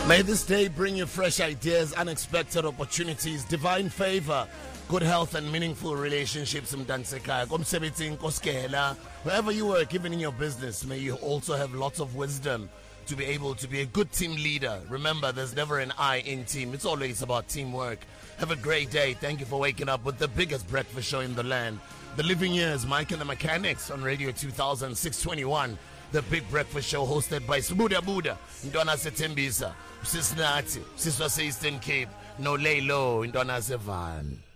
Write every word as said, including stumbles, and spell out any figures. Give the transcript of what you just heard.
May this day bring you fresh ideas, unexpected opportunities, divine favor, good health and meaningful relationships. Wherever you work, even in your business, may you also have lots of wisdom to be able to be a good team leader. Remember, there's never an I in team. It's always about teamwork. Have a great day. Thank you for waking up with the biggest breakfast show in the land. The Living Years, Mike and the Mechanics on Radio two thousand six twenty-one. The Big Breakfast Show hosted by Sbuda Buda, Ndona Setembisa, Sisnati, Siswa Eastern Cape, No Lay Low, Ndona Sevan.